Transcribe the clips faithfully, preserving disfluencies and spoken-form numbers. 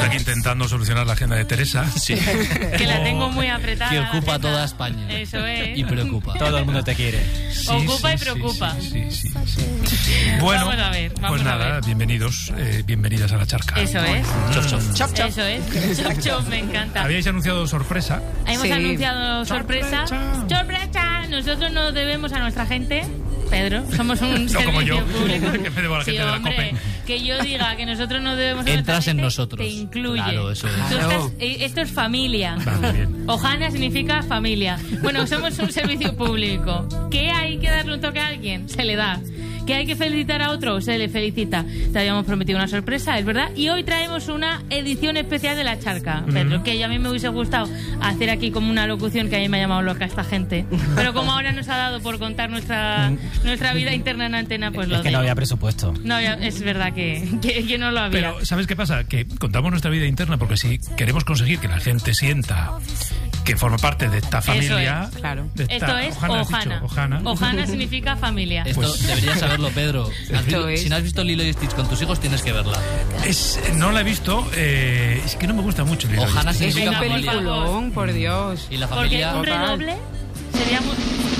aquí intentando solucionar la agenda de Teresa. Sí. Que la tengo muy apretada. Que ocupa toda España. Eso es. Y preocupa. Todo el mundo te quiere. Sí, Ocupa sí, y preocupa. Sí, sí, sí, sí, sí. Bueno, vamos a ver, vamos pues a nada, ver. bienvenidos, eh, bienvenidas a la charca. Eso es. Chop, chop. Chop, chop. Eso es. Chop, chop, me encanta. Habíais anunciado sorpresa. Hemos Sí. anunciado sorpresa. Sorpresa. Sorpresa. Nosotros nos debemos a nuestra gente. Pedro, somos un No como yo, servicio público. que me debo a la Sí, gente de la hombre, COPE. que yo diga que nosotros nos debemos a Entras nuestra en gente, nosotros. te incluye. Claro, eso es. Tú estás- eh, esto es familia. Vale, bien. Ojana significa familia. Bueno, somos un servicio público. ¿Qué hay que darle un toque a alguien? Se le da. ¿Que hay que felicitar a otro? Se le felicita. Te habíamos prometido una sorpresa, es verdad. Y hoy traemos una edición especial de La Charca, Pedro, que a mí me hubiese gustado hacer aquí como una locución, que a mí me ha llamado loca esta gente. Pero como ahora nos ha dado por contar nuestra, nuestra vida interna en antena, pues lo Es que no digo. había presupuesto. No había- es verdad que, que, que no lo había. Pero, ¿sabes qué pasa? Que contamos nuestra vida interna porque si queremos conseguir que la gente sienta que forma parte de esta familia... es, claro. de esta- Esto es Ojana, has dicho, Ojana. Ojana. Ojana significa familia. Esto Pues- deberías saberlo, Pedro. Has Esto vi- es. Si no has visto Lilo y Stitch con tus hijos, tienes que verla. Es, no la he visto, eh, es que no me gusta mucho. Lilo y Ojana Stitch. Es significa un familia. peliculón, por Dios. Y la Porque familia... un redoble sería muy...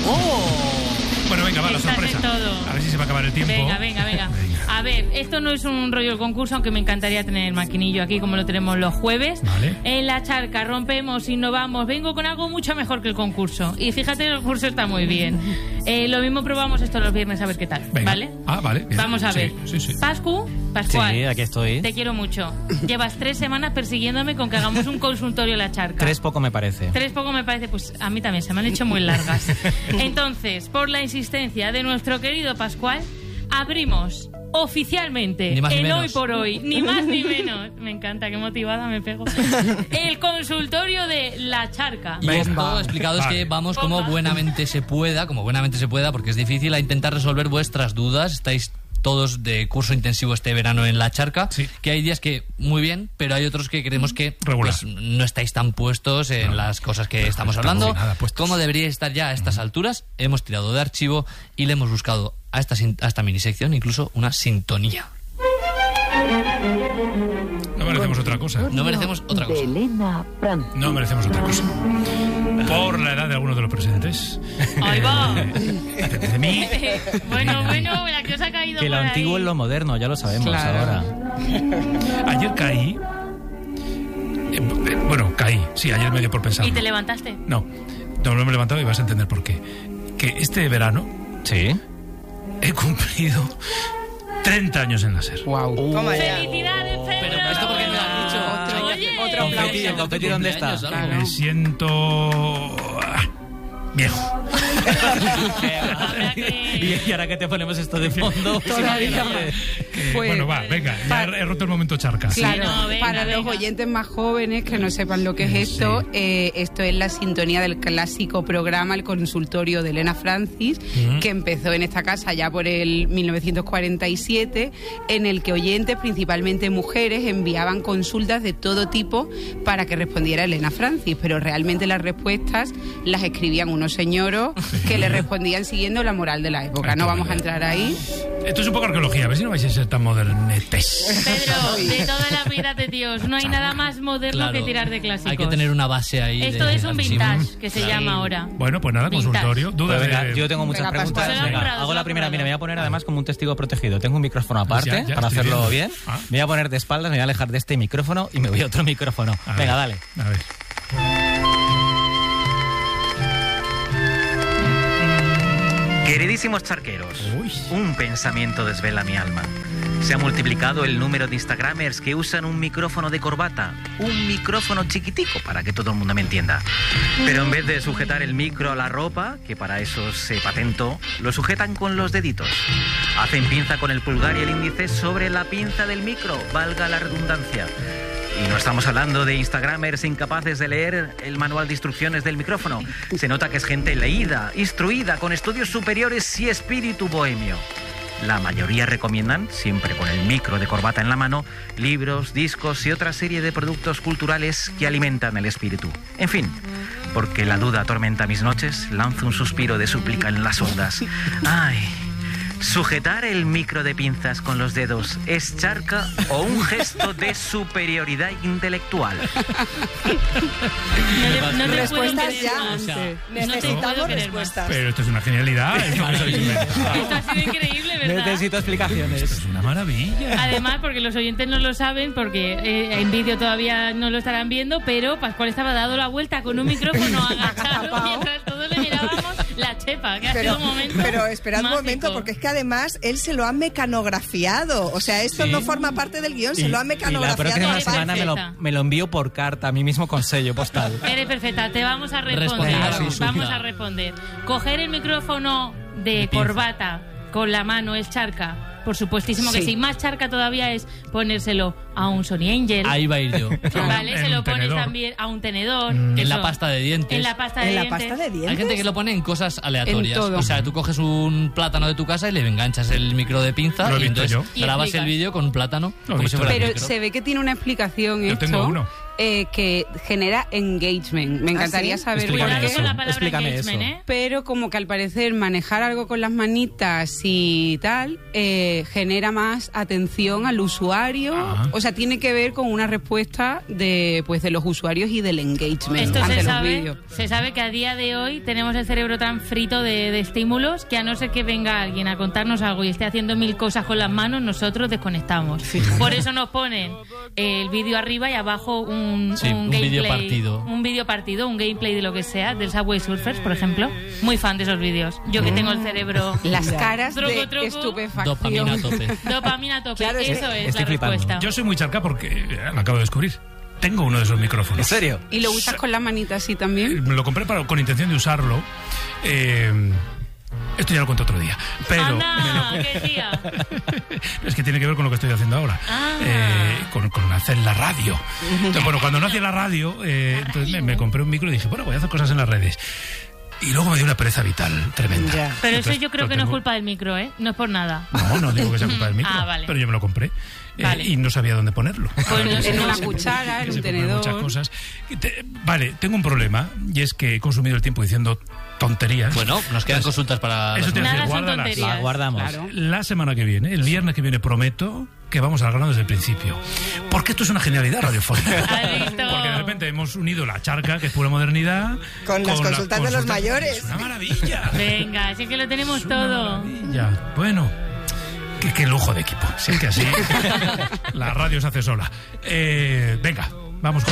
Bueno, venga, va, la Estás sorpresa. en todo. A ver si se va a acabar el tiempo. Venga, venga, venga. A ver, esto no es un rollo de concurso, aunque me encantaría tener el maquinillo aquí como lo tenemos los jueves. Vale. En La Charca rompemos, innovamos. Vengo con algo mucho mejor que el concurso. Y fíjate, el concurso está muy bien. Eh, lo mismo probamos esto los viernes a ver qué tal. Venga. ¿Vale? Ah, vale. bien. Vamos a Sí, ver. Sí, sí. Pascu, Pascual. Sí, aquí estoy. Te quiero mucho. Llevas tres semanas persiguiéndome con que hagamos un consultorio en La Charca. Tres poco me parece. Tres poco me parece, pues a mí también se me han hecho muy largas. Entonces, por la insistencia de nuestro querido Pascual, abrimos oficialmente, Ni más ni el menos. hoy por hoy, ni más ni menos. Me encanta, qué motivada me pego. El consultorio de La Charca. Y esto explicado es Vale. que vamos como Bomba. buenamente se pueda, como buenamente se pueda, porque es difícil, a intentar resolver vuestras dudas. Estáis todos de curso intensivo este verano en La Charca, Sí. que hay días que muy bien, pero hay otros que creemos que Regular. pues, no estáis tan puestos en No. las cosas que No, estamos no estamos hablando. nada puestos. Como deberíais estar ya a estas alturas, hemos tirado de archivo y le hemos buscado a esta, sin- a esta minisección incluso una sintonía. No merecemos otra cosa. No merecemos otra cosa. De Elena Francis. No merecemos otra cosa. Por la edad de algunos de los presentes. Ahí va. De mí. Bueno, bueno, la que os ha caído Que lo por antiguo ahí. es lo moderno, ya lo sabemos Claro. ahora. Ayer caí. eh, eh, Bueno, caí. Sí, ayer me dio por pensar. ¿Y te levantaste? No, no, no me he levantado y vas a entender por qué. Que este verano Sí. he cumplido treinta años en la SER. Wow. Toma ya. ¡Felicidades, Pedro! Pero esto porque me lo has dicho. Otro- Oye. otro Confeti, aplauso. ¿el confeti dónde está? Cumpleaños, algo. Claro. Me siento... ah, viejo. Habrá que- Y ahora que te ponemos esto de fondo, Todavía. Eh, Pues- bueno, va, venga. Ya Pa- he roto el momento charca. Claro, no, venga, para los venga. oyentes más jóvenes que no sepan lo que es Sí. esto, eh, esto es la sintonía del clásico programa El Consultorio de Elena Francis, Mm. que empezó en esta casa ya por el mil novecientos cuarenta y siete, en el que oyentes, principalmente mujeres, enviaban consultas de todo tipo para que respondiera Elena Francis, pero realmente las respuestas las escribían unos señoros que le respondían siguiendo la moral de la época. No vamos a entrar ahí. Esto es un poco arqueología, a ver si no vais a ser tan modernetes. Pedro, de toda la vida de Dios, no hay nada más moderno Claro, que tirar de clásicos. hay que tener una base ahí. Esto de es un clasicismo. vintage, que se llama ahora. Bueno, pues nada, Vintage. consultorio. Dudas Pues venga, de... yo tengo muchas Venga, preguntas. Pascual. Se lo han Venga, currado, hago se lo la han primera. Mira, currado. me voy a poner además como un testigo protegido. Tengo un micrófono aparte Ya, ya para estoy hacerlo viendo. bien. Ah. Me voy a poner de espaldas, me voy a alejar de este micrófono y me voy a otro micrófono. A Venga, ver, dale. A ver. Queridísimos charqueros, Uy. un pensamiento desvela mi alma. Se ha multiplicado el número de instagramers que usan un micrófono de corbata, un micrófono chiquitico para que todo el mundo me entienda. Pero en vez de sujetar el micro a la ropa, que para eso se patentó, lo sujetan con los deditos. Hacen pinza con el pulgar y el índice sobre la pinza del micro, valga la redundancia. Y no estamos hablando de instagramers incapaces de leer el manual de instrucciones del micrófono. Se nota que es gente leída, instruida, con estudios superiores y espíritu bohemio. La mayoría recomiendan, siempre con el micro de corbata en la mano, libros, discos y otra serie de productos culturales que alimentan el espíritu. En fin, porque la duda atormenta mis noches, lanzo un suspiro de súplica en las ondas. Ay, ¿Sujetar el micro de pinzas con los dedos es charca o un gesto de superioridad intelectual? No, le- no te puedo Respuestas creer ya. más. O sea, No te puedo Necesitamos creer respuestas. Pero esto es una genialidad. Es lo que os habéis inventado. Esto ha sido increíble, ¿verdad? Necesito explicaciones. Es una maravilla. Además, porque los oyentes no lo saben, porque eh, en vídeo todavía no lo estarán viendo, pero Pascual estaba dado la vuelta con un micrófono agachado Tapao. mientras todos le mirábamos la chepa, que ha Pero, sido un momento pero esperad un mágico. momento, porque es que además él se lo ha mecanografiado. O sea, esto Sí. no forma parte del guión, Y, se lo ha y la mecanografiado. próxima Eres semana me lo, perfecta. me lo envío por carta a mí mismo con sello postal. Eres perfecta, te vamos a responder. Responderás, Vamos insulta. a responder. Coger el micrófono de pinza. corbata con la mano es charca. Por supuestísimo que Sí. sí. Más charca todavía es ponérselo a un Sony Angel. Ahí va a ir yo. Vale, En se un lo pones tenedor. también a un tenedor. En eso. la pasta de dientes. En la pasta de ¿En la dientes. pasta de dientes? Hay gente que lo pone en cosas aleatorias. En todo. O sea, tú coges un plátano de tu casa y le enganchas el micro de pinza Lo he y visto entonces yo. Y grabas explicas. el vídeo con un plátano Lo he como si visto. fuera el Pero micro. se ve que tiene una explicación Yo esto tengo uno. eh, que genera engagement. Me encantaría ¿sí? saber por Cuidado qué. eso. con la palabra Explícame engagement, eso. ¿eh? Pero como que al parecer manejar algo con las manitas y tal eh, genera más atención al usuario. Ah. O sea, tiene que ver con una respuesta de pues de los usuarios y del engagement Esto ante se los sabe, vídeos. se sabe que a día de hoy tenemos el cerebro tan frito de, de estímulos que a no ser que venga alguien a contarnos algo y esté haciendo mil cosas con las manos, nosotros desconectamos. Por eso nos ponen el vídeo arriba y abajo un, Sí, un vídeo gameplay, partido. un vídeo partido, un gameplay de lo que sea, del Subway Surfers, por ejemplo. Muy fan de esos vídeos. Yo que tengo el cerebro... Las caras Truco, de truco. estupefacción. Dopamina a tope. Dopamina a tope. Claro, es que eso es estoy la flipando. respuesta. Yo soy muy charca porque eh, lo acabo de descubrir. Tengo uno de esos micrófonos. ¿En serio? ¿Y lo usas con las manitas así Eh, también? Me lo compré para, con intención de usarlo. Eh, esto ya lo cuento otro día. Pero Anda, qué tía. es que tiene que ver con lo que estoy haciendo ahora. Ah. Eh, con, con hacer la radio. Entonces, bueno, cuando no hacía la radio, eh, entonces me, me compré un micro y dije, bueno, voy a hacer cosas en las redes. Y luego me dio una pereza vital tremenda. Ya. Pero eso Entonces, yo creo lo que no es tengo- culpa del micro, ¿eh? No es por nada. No, no digo que sea culpa del micro. Ah, vale. Pero yo me lo compré. eh, Vale. y no sabía dónde ponerlo. Pues no sé, En no una sé. cuchara, en Se un pueden poner tenedor. muchas cosas. Y te- vale, tengo un problema y es que he consumido el tiempo diciendo tonterías. Bueno, nos quedan consultas para... Eso las te iba a Nada decir, son guárdalas. tonterías. La guardamos. Claro. La semana que viene, el viernes que viene, prometo que vamos al grano desde el principio. Porque esto es una genialidad radiofónica. ¿Has visto? Porque de repente hemos unido la charca, que es pura modernidad, Con las la consultas de los mayores. Es una maravilla. Venga, así que lo tenemos Es una todo. maravilla. Bueno, qué, qué lujo de equipo. Si es que así la radio se hace sola. Eh, venga, vamos con...